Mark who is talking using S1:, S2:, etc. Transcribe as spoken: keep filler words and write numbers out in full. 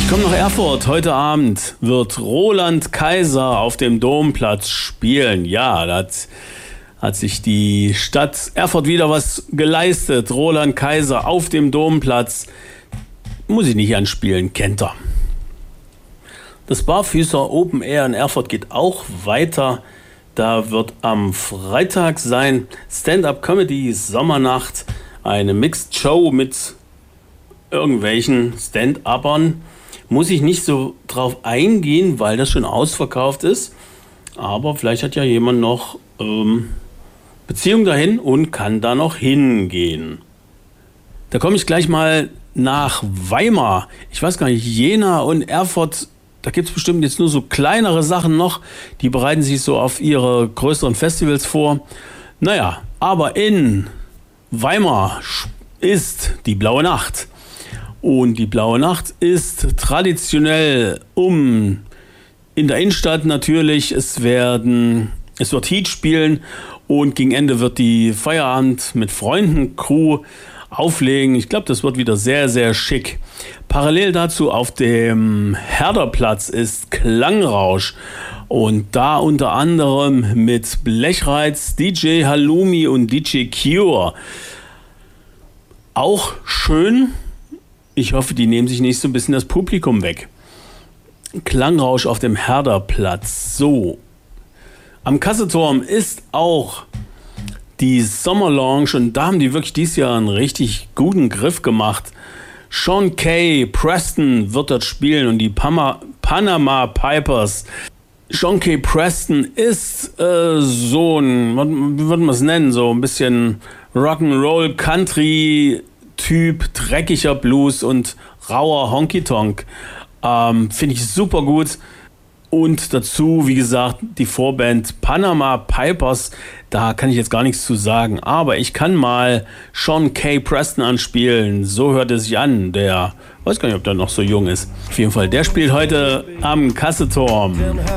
S1: Komm nach Erfurt. Heute Abend wird Roland Kaiser auf dem Domplatz spielen. Ja, da hat, hat sich die Stadt Erfurt wieder was geleistet. Roland Kaiser auf dem Domplatz. Muss ich nicht anspielen, kennt er. Das Barfüßer Open Air in Erfurt geht auch weiter. Da wird am Freitag sein Stand-Up-Comedy Sommernacht. Eine Mixed Show mit irgendwelchen Stand-Uppern. Muss ich nicht so drauf eingehen, weil das schon ausverkauft ist. Aber vielleicht hat ja jemand noch ähm, Beziehung dahin und kann da noch hingehen. Da komme ich gleich mal nach Weimar. Ich weiß gar nicht, Jena und Erfurt, da gibt es bestimmt jetzt nur so kleinere Sachen noch. Die bereiten sich so auf ihre größeren Festivals vor. Naja, aber in Weimar ist die Blaue Nacht. Und die Blaue Nacht ist traditionell um in der Innenstadt natürlich. Es werden, es wird Heat spielen und gegen Ende wird die Feierabend mit Freunden Crew auflegen. Ich glaube, das wird wieder sehr, sehr schick. Parallel dazu auf dem Herderplatz ist Klangrausch. Und da unter anderem mit Blechreiz, D J Halloumi und D J Cure. Auch schön. Ich hoffe, die nehmen sich nicht so ein bisschen das Publikum weg. Klangrausch auf dem Herderplatz. So. Am Kasseturm ist auch die Sommerlounge und da haben die wirklich dieses Jahr einen richtig guten Griff gemacht. Sean Kay Preston wird dort spielen und die Pama, Panama Pipers. Sean Kay Preston ist äh, so ein, wie würde man es nennen, so ein bisschen Rock'n'Roll Country Typ, dreckiger Blues und rauer Honky-Tonk. Ähm, Finde ich super gut. Und dazu, wie gesagt, die Vorband Panama Pipers. Da kann ich jetzt gar nichts zu sagen. Aber ich kann mal Sean Kay Preston anspielen. So hört er sich an. Der, weiß gar nicht, ob der noch so jung ist. Auf jeden Fall, der spielt heute am Kasseturm.